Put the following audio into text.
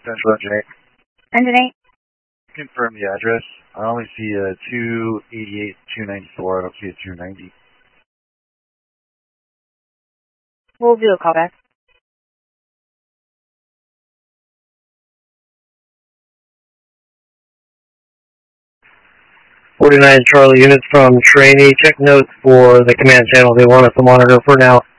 Central Engine 8. Engine 8. Confirm the address. I only see a 288, 294. I don't see a 290. We'll do a callback. 49 Charlie units from Trainee. Check notes for the command channel they want us to monitor for now.